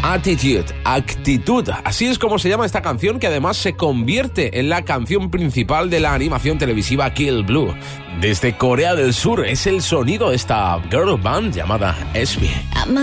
Attitude, actitud. Así es como se llama esta canción, que además se convierte en la canción principal de la animación televisiva Kill Blue. Desde Corea del Sur es el sonido de esta girl band llamada SB.